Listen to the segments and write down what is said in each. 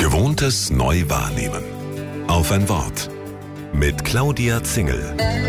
Gewohntes neu wahrnehmen. Auf ein Wort. Mit Claudia Zingel.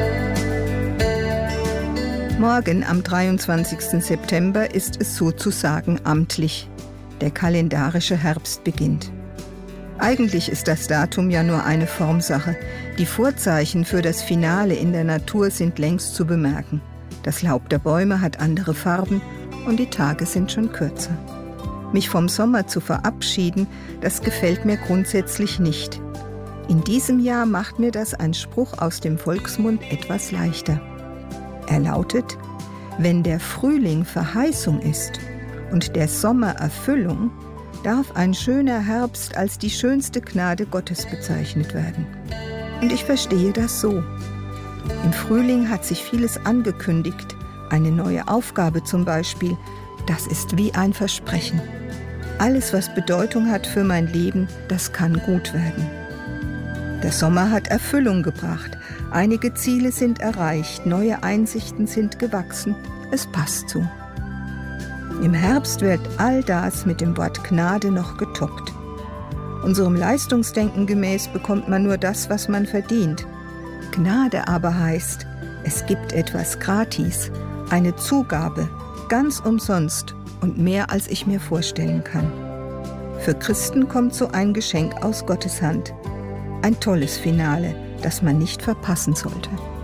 Morgen, am 23. September, ist es sozusagen amtlich. Der kalendarische Herbst beginnt. Eigentlich ist das Datum ja nur eine Formsache. Die Vorzeichen für das Finale in der Natur sind längst zu bemerken. Das Laub der Bäume hat andere Farben und die Tage sind schon kürzer. Mich vom Sommer zu verabschieden, das gefällt mir grundsätzlich nicht. In diesem Jahr macht mir das ein Spruch aus dem Volksmund etwas leichter. Er lautet: Wenn der Frühling Verheißung ist und der Sommer Erfüllung, darf ein schöner Herbst als die schönste Gnade Gottes bezeichnet werden. Und ich verstehe das so. Im Frühling hat sich vieles angekündigt, eine neue Aufgabe zum Beispiel. Das ist wie ein Versprechen. Alles, was Bedeutung hat für mein Leben, das kann gut werden. Der Sommer hat Erfüllung gebracht. Einige Ziele sind erreicht, neue Einsichten sind gewachsen. Es passt so. Im Herbst wird all das mit dem Wort Gnade noch getoppt. Unserem Leistungsdenken gemäß bekommt man nur das, was man verdient. Gnade aber heißt, es gibt etwas gratis, eine Zugabe, ganz umsonst und mehr, als ich mir vorstellen kann. Für Christen kommt so ein Geschenk aus Gottes Hand. Ein tolles Finale, das man nicht verpassen sollte.